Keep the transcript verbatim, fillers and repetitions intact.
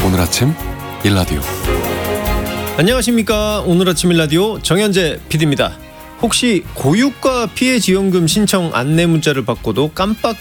오늘 아침 일라디오. 안녕하십니까. 오늘 아침 일라디오 정현재 피디입니다. 혹시 고유가 피해지원금 신청 안내 문자를 받고도 깜빡